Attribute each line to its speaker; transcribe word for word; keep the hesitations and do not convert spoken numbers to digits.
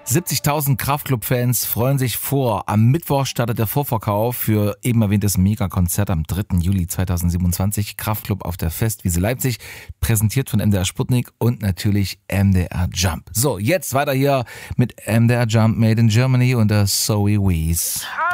Speaker 1: siebzigtausend Kraftklub-Fans freuen sich vor. Am Mittwoch startet der Vorverkauf für eben erwähntes Megakonzert am dritten Juli zweitausendsiebenundzwanzig. Kraftklub auf der Festwiese Leipzig, präsentiert von M D R Sputnik und natürlich M D R Jump. So, jetzt weiter hier mit M D R Jump Made in Germany und der Zoe Wees.